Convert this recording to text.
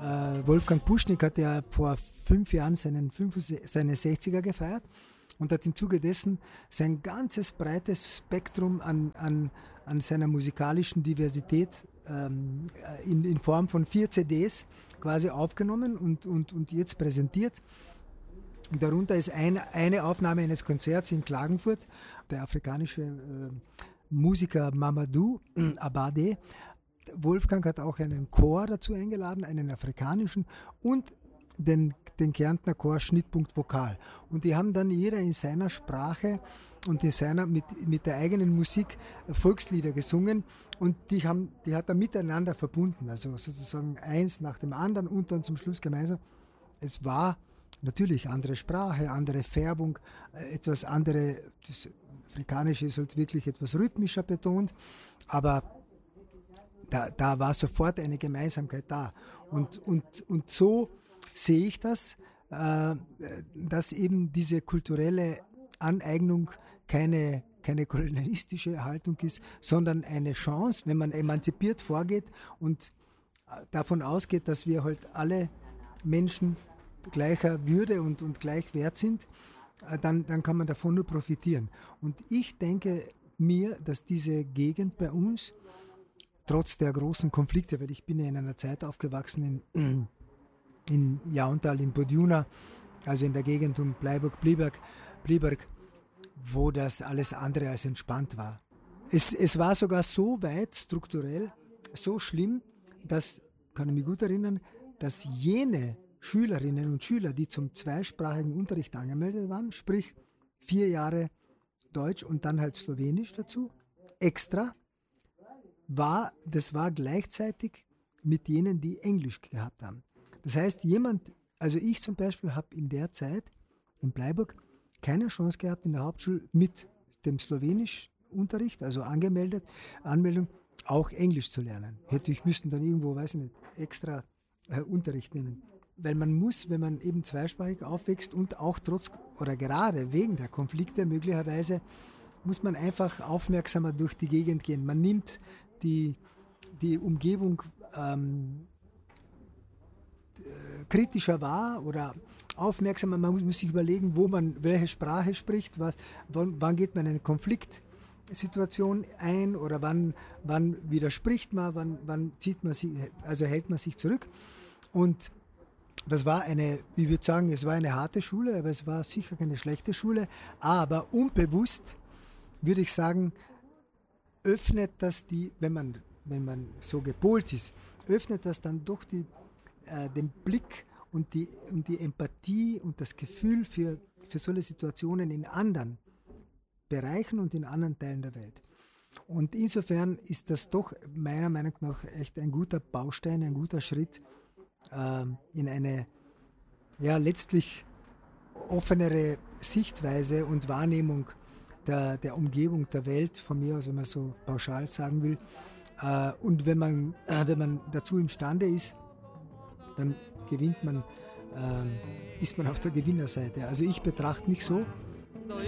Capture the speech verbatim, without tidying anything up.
Äh, Wolfgang Puschnik hat ja vor fünf Jahren seinen fünfundsechziger, seine sechziger gefeiert und hat im Zuge dessen sein ganzes breites Spektrum an, an, an seiner musikalischen Diversität ähm, in, in Form von vier C Ds quasi aufgenommen und, und, und jetzt präsentiert. Und darunter ist ein, eine Aufnahme eines Konzerts in Klagenfurt. Der afrikanische äh, Musiker Mamadou Abade. Wolfgang hat auch einen Chor dazu eingeladen, einen afrikanischen und den, den Kärntner Chor Schnittpunkt Vokal. Und die haben dann jeder in seiner Sprache und in seiner, mit, mit der eigenen Musik Volkslieder gesungen und die, haben, die hat er miteinander verbunden, also sozusagen eins nach dem anderen und dann zum Schluss gemeinsam. Es war natürlich andere Sprache, andere Färbung, etwas andere, das Afrikanische ist halt wirklich etwas rhythmischer betont, aber da, da war sofort eine Gemeinsamkeit da. Und, und, und so sehe ich das, äh, dass eben diese kulturelle Aneignung keine, keine kolonialistische Haltung ist, sondern eine Chance, wenn man emanzipiert vorgeht und davon ausgeht, dass wir halt alle Menschen gleicher Würde und, und gleich wert sind, dann, dann kann man davon nur profitieren. Und ich denke mir, dass diese Gegend bei uns, trotz der großen Konflikte, weil ich bin ja in einer Zeit aufgewachsen in, in Jauntal, in Podjuna, also in der Gegend um Bleiburg, Bliberg, Bliberg, wo das alles andere als entspannt war. Es, es war sogar so weit strukturell, so schlimm, dass, kann ich mich gut erinnern, dass jene Schülerinnen und Schüler, die zum zweisprachigen Unterricht angemeldet waren, sprich vier Jahre Deutsch und dann halt Slowenisch dazu, extra, war, das war gleichzeitig mit jenen, die Englisch gehabt haben. Das heißt, jemand, also ich zum Beispiel habe in der Zeit in Bleiburg keine Chance gehabt in der Hauptschule mit dem Slowenischunterricht, also angemeldet, Anmeldung, auch Englisch zu lernen. Hätte ich müssten dann irgendwo, weiß ich nicht, extra äh, Unterricht nehmen. Weil man muss, wenn man eben zweisprachig aufwächst und auch trotz oder gerade wegen der Konflikte möglicherweise, muss man einfach aufmerksamer durch die Gegend gehen. Man nimmt die, die Umgebung ähm, äh, kritischer wahr oder aufmerksamer. Man muss, muss sich überlegen, wo man welche Sprache spricht, was, wann, wann geht man in eine Konfliktsituation ein oder wann, wann widerspricht man, wann, wann zieht man sich, also hält man sich zurück. Und das war eine, ich würde sagen, es war eine harte Schule, aber es war sicher keine schlechte Schule, aber unbewusst würde ich sagen, öffnet das die, wenn man, wenn man so gepolt ist, öffnet das dann doch die, äh, den Blick und die, und die Empathie und das Gefühl für, für solche Situationen in anderen Bereichen und in anderen Teilen der Welt. Und insofern ist das doch meiner Meinung nach echt ein guter Baustein, ein guter Schritt äh, in eine ja, letztlich offenere Sichtweise und Wahrnehmung Der, der Umgebung, der Welt, von mir aus, wenn man so pauschal sagen will. Äh, und wenn man, äh, wenn man dazu imstande ist, dann gewinnt man, äh, ist man auf der Gewinnerseite. Also ich betrachte mich so